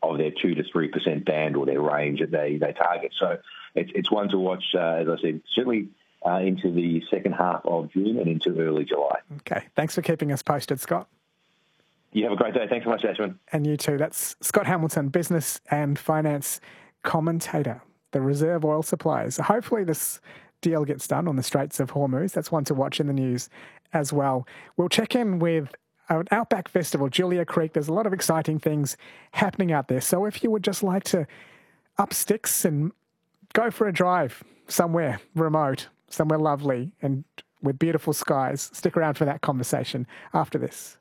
of their 2 to 3% band or their range that they target. So it's one to watch, as I said, certainly into the second half of June and into early July. Okay. Thanks for keeping us posted, Scott. You have a great day. Thanks so much, Ashwin. And you too. That's Scott Hamilton, business and finance commentator, the reserve oil suppliers. Hopefully this deal gets done on the Straits of Hormuz. That's one to watch in the news as well. We'll check in with an Outback Festival, Julia Creek. There's a lot of exciting things happening out there. So if you would just like to up sticks and go for a drive somewhere remote, somewhere lovely and with beautiful skies, stick around for that conversation after this.